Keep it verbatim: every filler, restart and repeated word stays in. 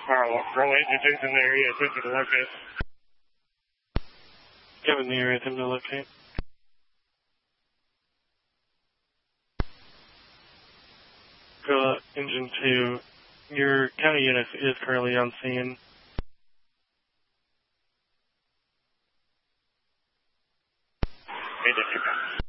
area. Roll eight, you're in the area, attempt to locate. Given the area, attempt to locate. Go engine two. Your county unit is currently on scene. Hey, District.